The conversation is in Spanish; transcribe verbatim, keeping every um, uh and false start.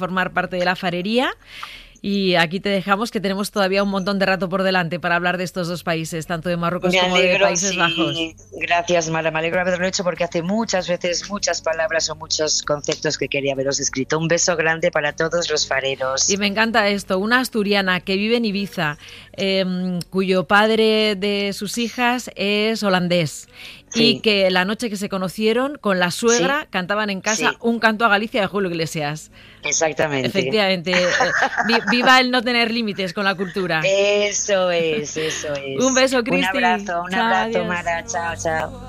formar parte de la farería. Y aquí te dejamos, que tenemos todavía un montón de rato por delante para hablar de estos dos países, tanto de Marruecos Me como alegro, de Países sí. Bajos. Gracias, Mara. Me alegro de haberlo hecho porque hace muchas veces muchas palabras o muchos conceptos que quería haberos escrito. Un beso grande para todos los fareros. Y me encanta esto, una asturiana que vive en Ibiza, eh, cuyo padre de sus hijas es holandés. Sí. Y que la noche que se conocieron, con la suegra, sí. cantaban en casa sí. un canto a Galicia de Julio Iglesias. Exactamente. Efectivamente. eh, viva el no tener límites con la cultura. Eso es, eso es. Un beso, Cristi. Un abrazo, un chao, abrazo, adiós. Mara. Chao, chao.